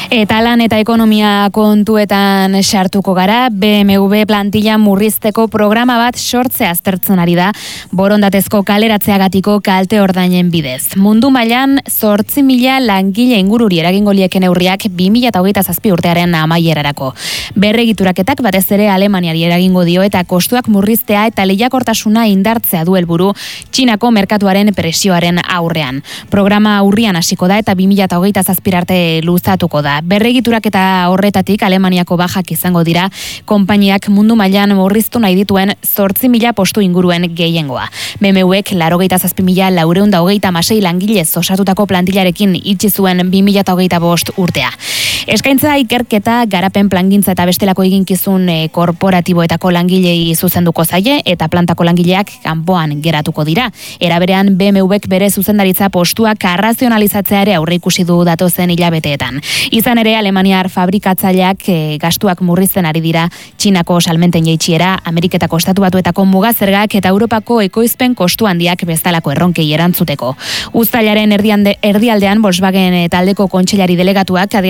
Eta lan eta ekonomia kontuetan sartuko gara, BMW plantilla murrizteko programa bat sortzea aztertzen ari da, borondatezko kaleratzeagatiko kalte ordainen bidez. Mundu mailan 8.000 langile ingururi eragingo lieke neurriak 2027 urtearen amaierarako. Berregituraketak batez ere Alemaniari eragingo dio eta kostuak murriztea eta lehiakortasuna indartzea du helburu Txinako merkatuaren presioaren aurrean. Programa urrian hasiko da eta 2027 arte luzatuko da. Berregiturak eta horretatik Alemaniako bajak izango dira konpainiak mundu mailan murriztu nahi dituen 8.000 postu inguruen gehiengoa. BMWek 87.426 langilez osatutako plantillarekin itxi zuen 2025 urtea. Eskaintza ikerketa, garapen plangintza eta bestelako eginkizun korporatiboetako langilei zuzenduko zaie eta plantako langileak kanpoan geratuko dira. Era berean BMWek bere zuzendaritza postuak arrazionalizatzea ere aurreikusi du datozen hilabeteetan. Izan ere Alemaniar fabrikatzaileak gastuak murrizten ari dira Txinako salmenten jaitsiera, Ameriketako Estatu Batuetako mugazergak eta Europako ekoizpen kostu handiak bezalako erronkei erantzuteko. Uztailaren erdialdean Volkswagen taldeko kontseilari delegatuak